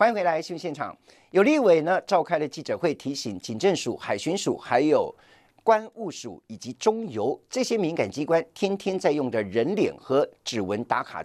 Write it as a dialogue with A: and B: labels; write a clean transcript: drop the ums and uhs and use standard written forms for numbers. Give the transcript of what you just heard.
A: 欢迎回来新闻现场。有立委呢召开了记者会，提醒警政署、海巡署还有关务署以及中油这些敏感机关天天在用的人脸和指纹打卡